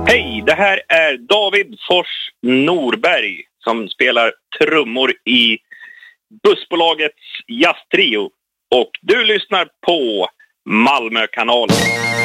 Hej, det här är David Fors Norberg som spelar trummor i Bussbolagets jazztrio. Och du lyssnar på Malmökanalen.